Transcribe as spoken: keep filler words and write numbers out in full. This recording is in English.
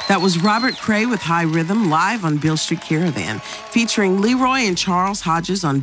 That was Robert Cray with High Rhythm live on Beale Street Caravan, featuring Leroy and Charles Hodges on